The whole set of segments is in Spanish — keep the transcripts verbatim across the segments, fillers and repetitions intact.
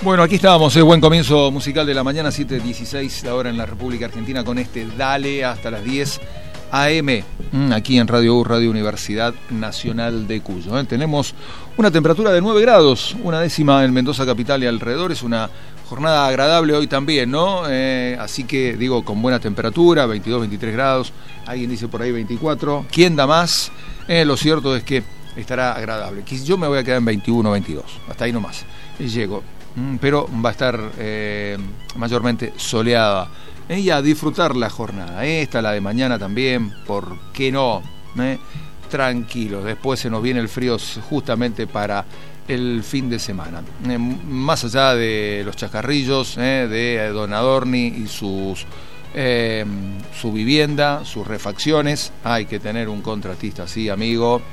Bueno, aquí estábamos, es buen comienzo musical de la mañana, siete dieciséis, la hora en la República Argentina, con este Dale hasta las diez a eme, aquí en Radio U, Radio Universidad Nacional de Cuyo. ¿eh? Tenemos una temperatura de nueve grados, una décima en Mendoza capital y alrededor, es una jornada agradable hoy también, ¿no? Eh, así que, digo, con buena temperatura, veintidós, veintitrés grados, alguien dice por ahí veinticuatro, ¿quién da más? Eh, lo cierto es que estará agradable. Yo me voy a quedar en veintiuno, veintidós, hasta ahí nomás, llego. Pero va a estar eh, mayormente soleada eh, y a disfrutar la jornada, esta, la de mañana también, ¿por qué no? Eh, tranquilos, después se nos viene el frío justamente para el fin de semana, eh, más allá de los chacarrillos eh, de Don Adorni y sus eh, su vivienda, sus refacciones. Hay que tener un contratista así, amigo,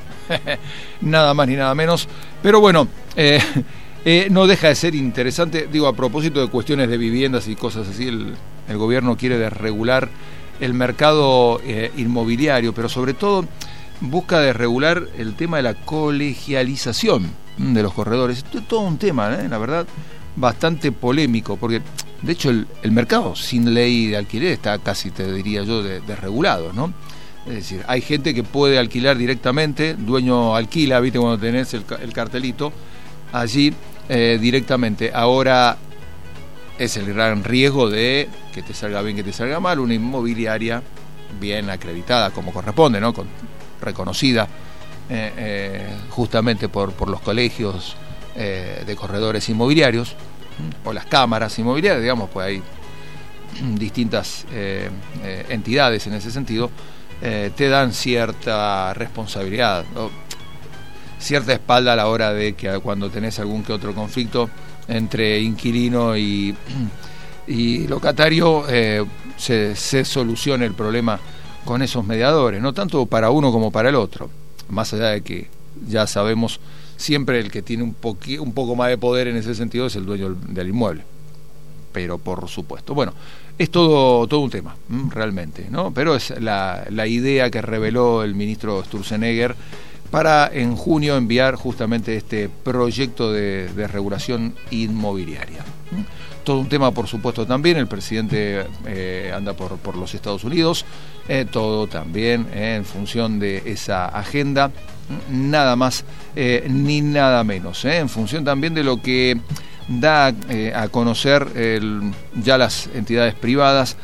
nada más ni nada menos, pero bueno, eh, Eh, no deja de ser interesante, digo, a propósito de cuestiones de viviendas y cosas así, el, el gobierno quiere desregular el mercado eh, inmobiliario, pero sobre todo busca desregular el tema de la colegialización de los corredores. Esto es todo un tema, ¿eh? La verdad, bastante polémico, porque de hecho el, el mercado sin ley de alquiler está casi, te diría yo, de, desregulado, ¿no? Es decir, hay gente que puede alquilar directamente, dueño alquila, viste cuando tenés el, el cartelito, allí eh, directamente. Ahora es el gran riesgo de que te salga bien, que te salga mal, una inmobiliaria bien acreditada como corresponde, ¿no? Con, reconocida eh, eh, justamente por, por los colegios eh, de corredores inmobiliarios o las cámaras inmobiliarias, digamos, pues hay distintas eh, eh, entidades en ese sentido, eh, te dan cierta responsabilidad, ¿no? Cierta espalda a la hora de que cuando tenés algún que otro conflicto entre inquilino y, y locatario, eh, se, se solucione el problema con esos mediadores, no tanto para uno como para el otro, más allá de que ya sabemos, siempre el que tiene un, poqui, un poco más de poder en ese sentido es el dueño del inmueble, pero por supuesto, bueno, es todo, todo un tema, realmente, ¿no? Pero es la, la idea que reveló el ministro Sturzenegger para en junio enviar justamente este proyecto de, de regulación inmobiliaria. Todo un tema, por supuesto, también, el presidente eh, anda por, por los Estados Unidos, eh, todo también eh, en función de esa agenda, nada más eh, ni nada menos, eh, en función también de lo que da eh, a conocer el, ya las entidades privadas